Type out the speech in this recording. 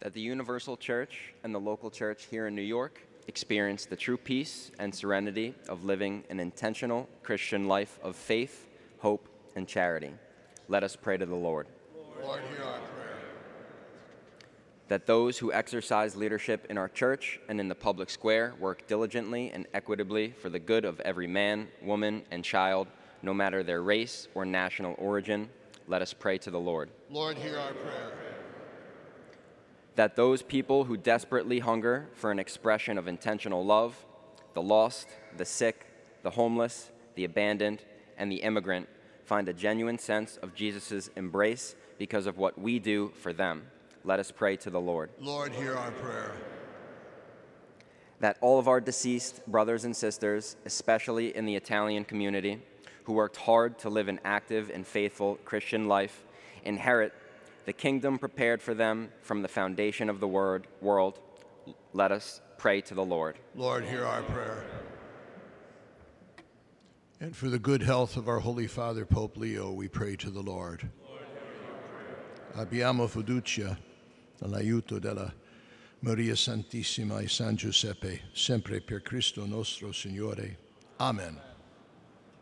that the Universal Church and the local church here in New York experience the true peace and serenity of living an intentional Christian life of faith, hope, and charity. Let us pray to the Lord. Lord, hear our prayer. That those who exercise leadership in our church and in the public square work diligently and equitably for the good of every man, woman, and child, no matter their race or national origin. Let us pray to the Lord. Lord, hear our prayer. That those people who desperately hunger for an expression of intentional love, the lost, the sick, the homeless, the abandoned, and the immigrant, find a genuine sense of Jesus' embrace because of what we do for them. Let us pray to the Lord. Lord, hear our prayer. That all of our deceased brothers and sisters, especially in the Italian community, who worked hard to live an active and faithful Christian life, inherit the kingdom prepared for them from the foundation of the world. Let us pray to the Lord. Lord, hear our prayer. And for the good health of our Holy Father, Pope Leo, we pray to the Lord. Abbiamo fiducia nell'aiuto della Maria Santissima e San Giuseppe, sempre per Cristo nostro Signore. Amen.